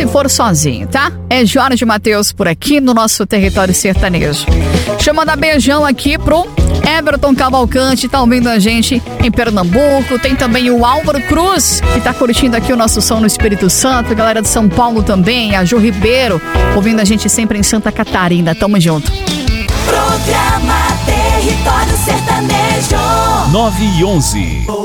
se for sozinho, tá? É Jorge Mateus por aqui no nosso território sertanejo. Deixa eu mandar beijão aqui pro Everton Cavalcante, tá ouvindo a gente em Pernambuco. Tem também o Álvaro Cruz, que tá curtindo aqui o nosso som no Espírito Santo. Galera de São Paulo também, a Ju Ribeiro, ouvindo a gente sempre em Santa Catarina. Tamo junto. Programa Território Sertanejo 9:11.